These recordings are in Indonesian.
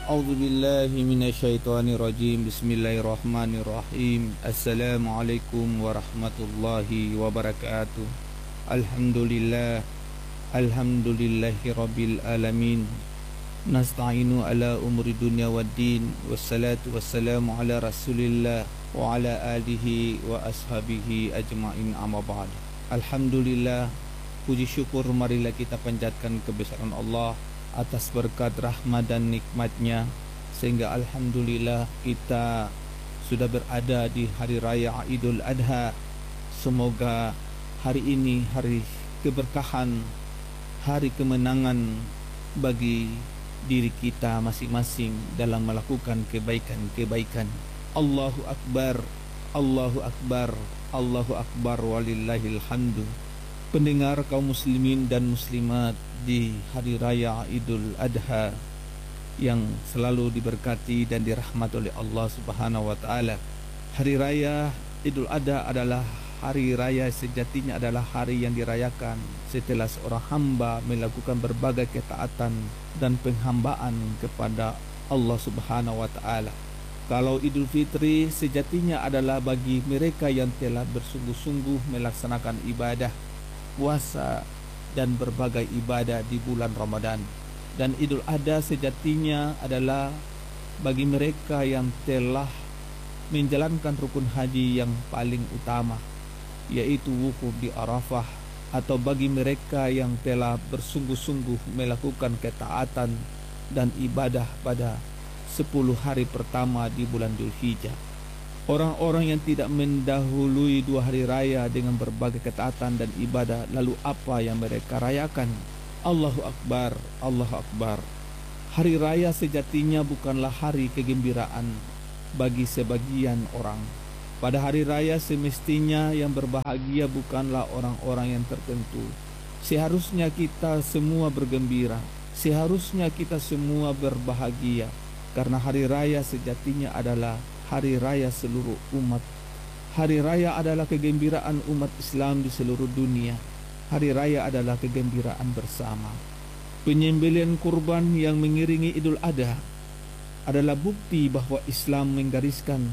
A'udzu billahi minasyaitonir rajim. Bismillahirrahmanirrahim. Assalamualaikum warahmatullahi wabarakatuh. Alhamdulillah. Alhamdulillahi rabbil alamin. Nasta'inu ala umuri dunya waddin. Wassalatu wassalamu ala Rasulillah wa ala alihi wa ashabihi ajma'in, amma ba'd. Alhamdulillah, puji syukur marilah kita panjatkan kebesaran Allah atas berkat rahmat dan nikmatnya, sehingga alhamdulillah kita sudah berada di hari raya Idul Adha. Semoga hari ini hari keberkahan, hari kemenangan bagi diri kita masing-masing dalam melakukan kebaikan-kebaikan. Allahu Akbar, Allahu Akbar, Allahu Akbar, walillahil hamdu. Pendengar kaum muslimin dan muslimat di hari raya Idul Adha yang selalu diberkati dan dirahmati oleh Allah Subhanahu wa taala. Hari raya Idul Adha adalah hari raya, sejatinya adalah hari yang dirayakan setelah seorang hamba melakukan berbagai ketaatan dan penghambaan kepada Allah Subhanahu wa taala. Kalau Idul Fitri sejatinya adalah bagi mereka yang telah bersungguh-sungguh melaksanakan ibadah puasa dan berbagai ibadah di bulan Ramadan. Dan Idul Adha sejatinya adalah bagi mereka yang telah menjalankan rukun haji yang paling utama, yaitu wukuf di Arafah, atau bagi mereka yang telah bersungguh-sungguh melakukan ketaatan dan ibadah pada 10 hari pertama di bulan Dzulhijjah. Orang-orang yang tidak mendahului 2 hari raya dengan berbagai ketaatan dan ibadah, lalu apa yang mereka rayakan? Allahu Akbar, Allahu Akbar. Hari raya sejatinya bukanlah hari kegembiraan bagi sebagian orang. Pada hari raya semestinya yang berbahagia bukanlah orang-orang yang tertentu. Seharusnya kita semua bergembira, seharusnya kita semua berbahagia, karena hari raya sejatinya adalah hari raya seluruh umat. Hari raya adalah kegembiraan umat Islam di seluruh dunia. Hari raya adalah kegembiraan bersama. Penyembelihan kurban yang mengiringi Idul Adha adalah bukti bahwa Islam menggariskan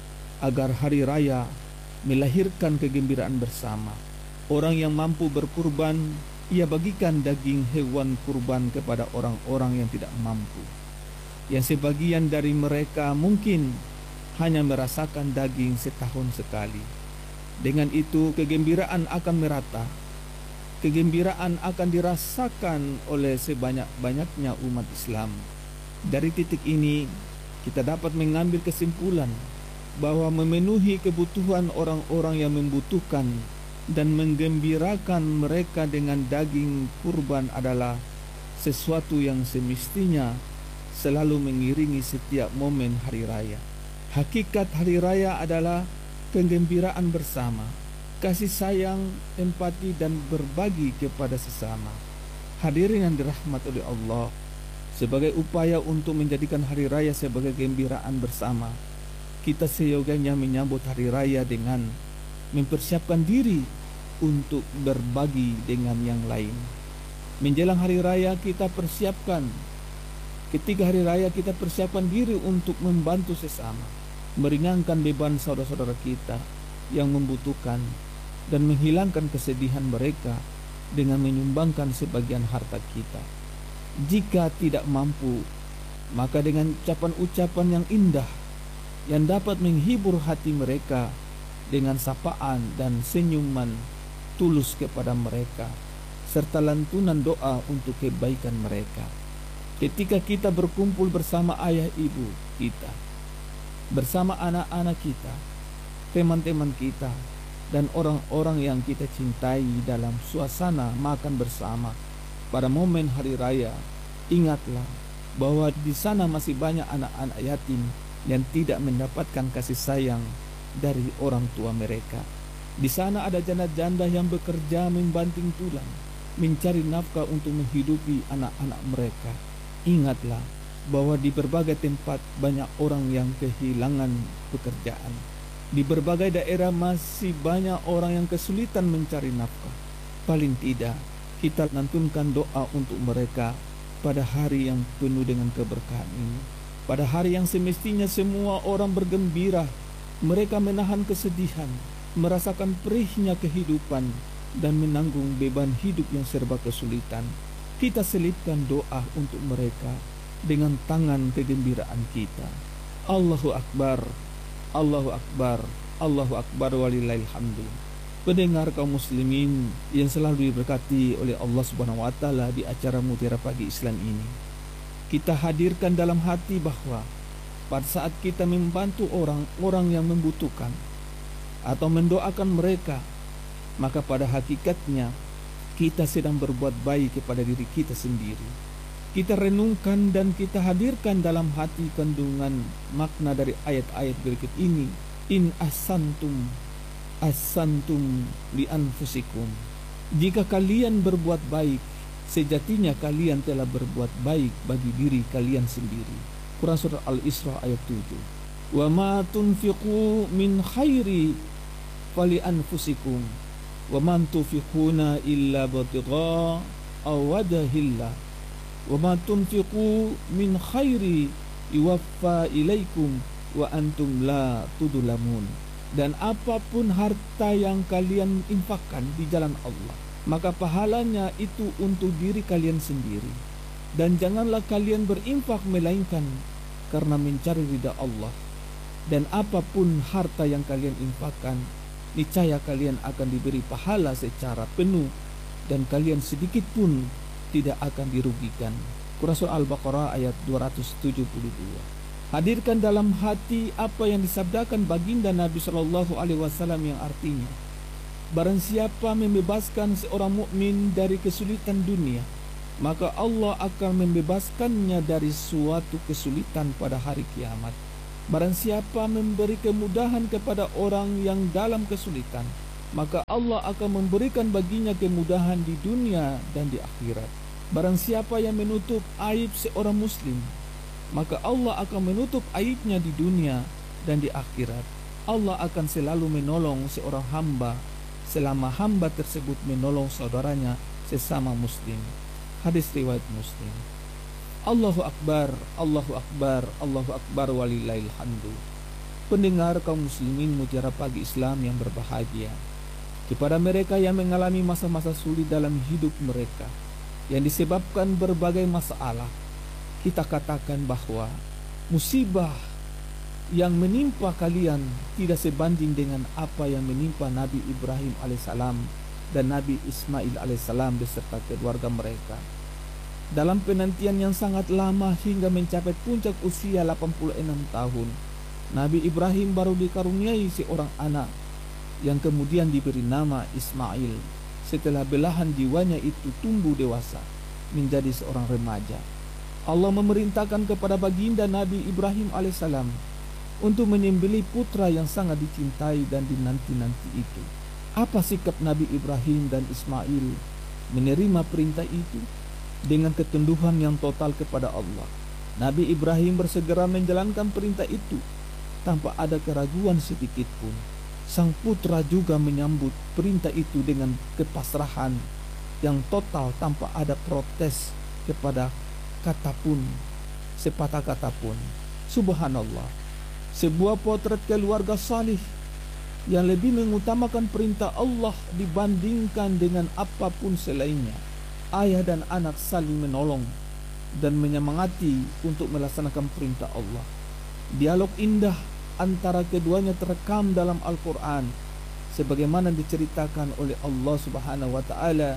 agar hari raya melahirkan kegembiraan bersama. Orang yang mampu berkurban, ia bagikan daging hewan kurban kepada orang-orang yang tidak mampu, yang sebagian dari mereka mungkin hanya merasakan daging setahun sekali. Dengan itu kegembiraan akan merata. Kegembiraan akan dirasakan oleh sebanyak-banyaknya umat Islam. Dari titik ini kita dapat mengambil kesimpulan bahwa memenuhi kebutuhan orang-orang yang membutuhkan dan menggembirakan mereka dengan daging kurban adalah sesuatu yang semestinya selalu mengiringi setiap momen hari raya. Hakikat hari raya adalah kegembiraan bersama, kasih sayang, empati, dan berbagi kepada sesama. Hadirin yang dirahmati oleh Allah, sebagai upaya untuk menjadikan hari raya sebagai kegembiraan bersama, kita seyogianya menyambut hari raya dengan mempersiapkan diri untuk berbagi dengan yang lain. Menjelang hari raya kita persiapkan, ketika hari raya kita persiapkan diri untuk membantu sesama, meringankan beban saudara-saudara kita yang membutuhkan, dan menghilangkan kesedihan mereka dengan menyumbangkan sebagian harta kita. Jika tidak mampu, maka dengan ucapan-ucapan yang indah yang dapat menghibur hati mereka, dengan sapaan dan senyuman tulus kepada mereka, serta lantunan doa untuk kebaikan mereka. Ketika kita berkumpul bersama ayah ibu kita, bersama anak-anak kita, teman-teman kita, dan orang-orang yang kita cintai dalam suasana makan bersama pada momen hari raya, ingatlah bahwa di sana masih banyak anak-anak yatim yang tidak mendapatkan kasih sayang dari orang tua mereka. Di sana ada janda-janda yang bekerja membanting tulang, mencari nafkah untuk menghidupi anak-anak mereka. Ingatlah bahwa di berbagai tempat banyak orang yang kehilangan pekerjaan. Di berbagai daerah masih banyak orang yang kesulitan mencari nafkah. Paling tidak kita lantunkan doa untuk mereka pada hari yang penuh dengan keberkahan ini. Pada hari yang semestinya semua orang bergembira, mereka menahan kesedihan, merasakan perihnya kehidupan, dan menanggung beban hidup yang serba kesulitan. Kita selipkan doa untuk mereka dengan tangan kegembiraan kita. Allahu Akbar, Allahu Akbar, Allahu Akbar walillahil hamdu. Pendengar kaum muslimin yang selalu diberkati oleh Allah Subhanahu wa taala, di acara Mutiara Pagi Islam ini, kita hadirkan dalam hati bahwa pada saat kita membantu orang-orang yang membutuhkan atau mendoakan mereka, maka pada hakikatnya kita sedang berbuat baik kepada diri kita sendiri. Kita renungkan dan kita hadirkan dalam hati kandungan makna dari ayat-ayat berikut ini. In ahsantum li anfusikum. Jika kalian berbuat baik, sejatinya kalian telah berbuat baik bagi diri kalian sendiri. Quran Surah Al-Isra ayat 7. Wa ma tunfiqu min khairi fali anfusikum wa man tunfiquna illa batigha aw wajhillah wa ma tunfiqu min khairi yuwaffa ilaikum wa antum la tudlamun. Dan apapun harta yang kalian infakkan di jalan Allah, maka pahalanya itu untuk diri kalian sendiri. Dan janganlah kalian berinfak melainkan karena mencari ridha Allah. Dan apapun harta yang kalian infakkan, niscaya kalian akan diberi pahala secara penuh, dan kalian sedikit pun tidak akan dirugikan. Quran Surah Al-Baqarah ayat 272. Hadirkan dalam hati apa yang disabdakan baginda Nabi SAW yang artinya, barang siapa membebaskan seorang mukmin dari kesulitan dunia, maka Allah akan membebaskannya dari suatu kesulitan pada hari kiamat. Barang siapa memberi kemudahan kepada orang yang dalam kesulitan, maka Allah akan memberikan baginya kemudahan di dunia dan di akhirat. Barang siapa yang menutup aib seorang muslim, maka Allah akan menutup aibnya di dunia dan di akhirat. Allah akan selalu menolong seorang hamba selama hamba tersebut menolong saudaranya sesama muslim. Hadis riwayat Muslim. Allahu Akbar, Allahu Akbar, Allahu Akbar walillahil hamdu. Pendengar kaum muslimin Mutiara Pagi Islam yang berbahagia, kepada mereka yang mengalami masa-masa sulit dalam hidup mereka yang disebabkan berbagai masalah, kita katakan bahwa musibah yang menimpa kalian tidak sebanding dengan apa yang menimpa Nabi Ibrahim alaihissalam dan Nabi Ismail alaihissalam beserta keluarga mereka. Dalam penantian yang sangat lama hingga mencapai puncak usia 86 tahun, Nabi Ibrahim baru dikaruniai seorang anak yang kemudian diberi nama Ismail setelah belahan jiwanya itu tumbuh dewasa menjadi seorang remaja. Allah memerintahkan kepada baginda Nabi Ibrahim alaihissalam untuk menyembelih putra yang sangat dicintai dan dinanti-nanti itu. Apa sikap Nabi Ibrahim dan Ismail menerima perintah itu? Dengan ketundukan yang total kepada Allah, Nabi Ibrahim bersegera menjalankan perintah itu tanpa ada keraguan sedikit pun. Sang putra juga menyambut perintah itu dengan kepasrahan yang total tanpa ada protes kepada kata pun, sepatah kata pun. Subhanallah, sebuah potret keluarga salih yang lebih mengutamakan perintah Allah dibandingkan dengan apapun selainnya. Ayah dan anak saling menolong dan menyemangati untuk melaksanakan perintah Allah. Dialog indah antara keduanya terekam dalam Al-Quran sebagaimana diceritakan oleh Allah Subhanahu wa taala.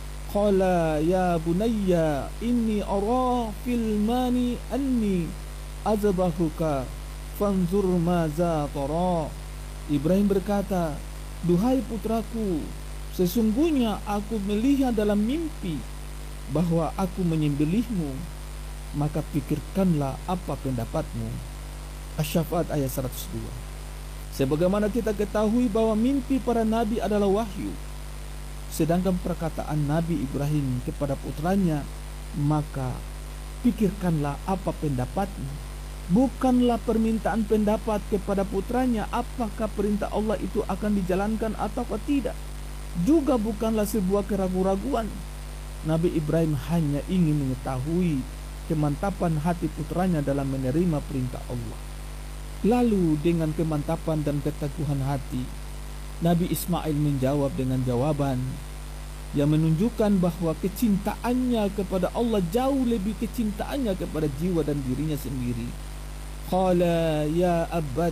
Qala ya bunayya inni ara fil mani anni azbahuka fanzur maza tara. Ibrahim berkata, duhai putraku, sesungguhnya aku melihat dalam mimpi bahwa aku menyembelihmu, maka pikirkanlah apa pendapatmu. Asy-Syafaat ayat 102. Sebagaimana kita ketahui bahwa mimpi para nabi adalah wahyu, sedangkan perkataan Nabi Ibrahim kepada putranya, maka pikirkanlah apa pendapatmu. Bukanlah permintaan pendapat kepada putranya apakah perintah Allah itu akan dijalankan atau tidak. Juga bukanlah sebuah keraguan-raguan. Nabi Ibrahim hanya ingin mengetahui kemantapan hati putranya dalam menerima perintah Allah. Lalu dengan kemantapan dan keteguhan hati, Nabi Ismail menjawab dengan jawaban yang menunjukkan bahwa kecintaannya kepada Allah jauh lebih kecintaannya kepada jiwa dan dirinya sendiri. Qala ya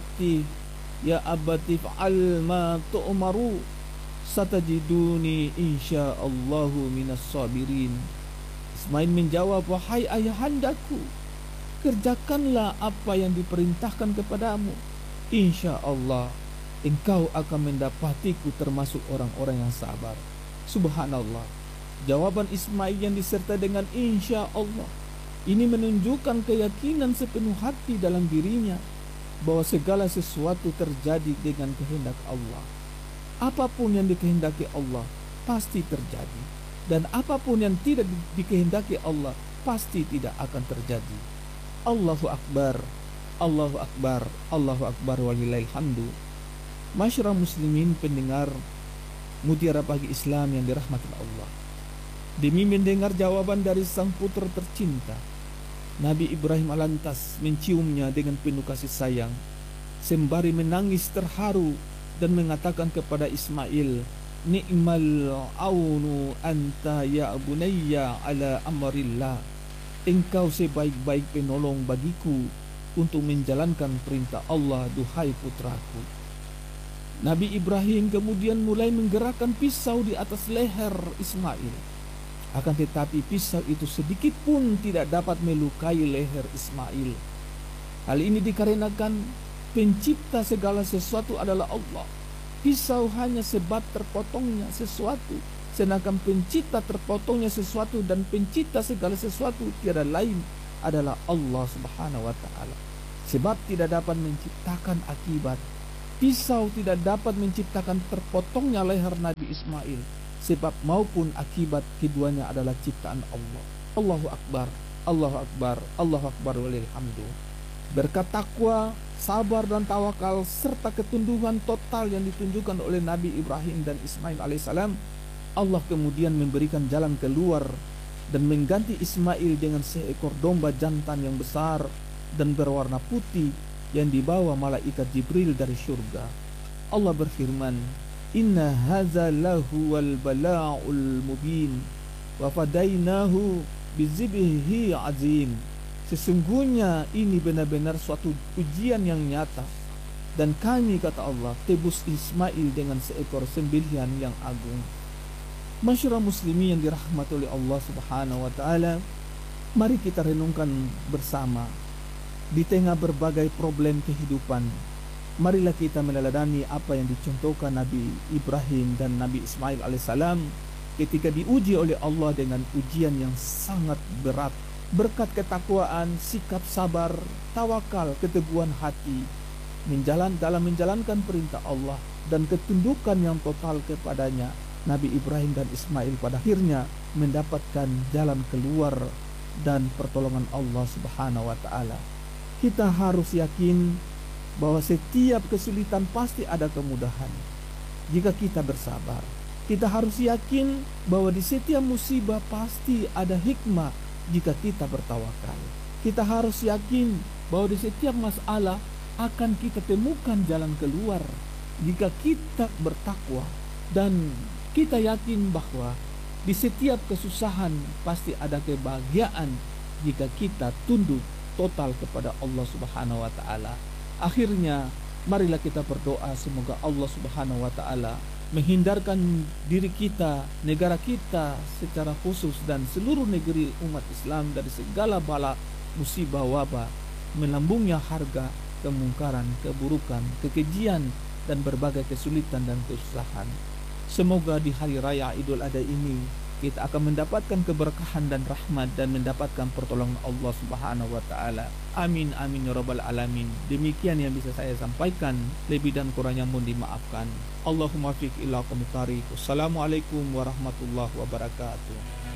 abati fa'al ma tu'maru satajiduni insyaallahu minas sabirin. Ismail menjawab, wahai ayahandaku, kerjakanlah apa yang diperintahkan kepadamu. Insya Allah engkau akan mendapatiku termasuk orang-orang yang sabar. Subhanallah, jawaban Ismail yang disertai dengan insya Allah ini menunjukkan keyakinan sepenuh hati dalam dirinya bahwa segala sesuatu terjadi dengan kehendak Allah. Apapun yang dikehendaki Allah pasti terjadi, dan apapun yang tidak dikehendaki Allah pasti tidak akan terjadi. Allahu Akbar, Allahu Akbar, Allahu Akbar, walillahil hamdu. Masyarakat muslimin pendengar Mutiara Pagi Islam yang dirahmati Allah, demi mendengar jawaban dari sang putra tercinta, Nabi Ibrahim lantas menciumnya dengan penuh kasih sayang, sembari menangis terharu dan mengatakan kepada Ismail, ni'mal aunu anta ya bunayya ala amrillah. Engkau sebaik-baik penolong bagiku untuk menjalankan perintah Allah, duhai putraku. Nabi Ibrahim kemudian mulai menggerakkan pisau di atas leher Ismail. Akan tetapi pisau itu sedikit pun tidak dapat melukai leher Ismail. Hal ini dikarenakan pencipta segala sesuatu adalah Allah. Pisau hanya sebab terpotongnya sesuatu, sedangkan pencipta terpotongnya sesuatu dan pencipta segala sesuatu tiada lain adalah Allah Subhanahu wa ta'ala. Sebab tidak dapat menciptakan akibat, pisau tidak dapat menciptakan terpotongnya leher Nabi Ismail, sebab maupun akibat keduanya adalah ciptaan Allah. Allahu Akbar, Allahu Akbar, Allahu Akbar, walillahil hamdu. Berkat takwa, sabar dan tawakal serta ketundukan total yang ditunjukkan oleh Nabi Ibrahim dan Ismail alaihissalam, Allah kemudian memberikan jalan keluar dan mengganti Ismail dengan seekor domba jantan yang besar dan berwarna putih yang dibawa malaikat Jibril dari surga. Allah berfirman, inna hadza lahuwal bala'ul mubin wa fadainahu bizibhi azim. Sesungguhnya ini benar-benar suatu ujian yang nyata, dan kami, kata Allah, tebus Ismail dengan seekor sembelihan yang agung. Masyarakat muslimin yang dirahmati oleh Allah Subhanahu wa ta'ala, mari kita renungkan bersama. Di tengah berbagai problem kehidupan, marilah kita meneladani apa yang dicontohkan Nabi Ibrahim dan Nabi Ismail alaihissalam ketika diuji oleh Allah dengan ujian yang sangat berat. Berkat ketakwaan, sikap sabar, tawakal, keteguhan hati, dalam menjalankan perintah Allah dan ketundukan yang total kepadanya, Nabi Ibrahim dan Ismail pada akhirnya mendapatkan jalan keluar dan pertolongan Allah Subhanahu wa ta'ala. Kita harus yakin bahwa setiap kesulitan pasti ada kemudahan jika kita bersabar. Kita harus yakin bahwa di setiap musibah pasti ada hikmah jika kita bertawakal. Kita harus yakin bahwa di setiap masalah akan kita temukan jalan keluar jika kita bertakwa, dan kita yakin bahwa di setiap kesusahan pasti ada kebahagiaan jika kita tunduk total kepada Allah Subhanahu wa ta'ala. Akhirnya marilah kita berdoa semoga Allah Subhanahu wa ta'ala menghindarkan diri kita, negara kita secara khusus dan seluruh negeri umat Islam dari segala bala, musibah, wabah, melambungnya harga, kemungkaran, keburukan, kekejian dan berbagai kesulitan dan kesusahan. Semoga di hari raya Idul Adha ini kita akan mendapatkan keberkahan dan rahmat dan mendapatkan pertolongan Allah Subhanahu wa ta'ala. Amin amin ya rabbal alamin. Demikian yang bisa saya sampaikan, lebih dan kurangnya mohon dimaafkan. Allahumma fiq ila qomit tariq. Wassalamualaikum warahmatullahi wabarakatuh.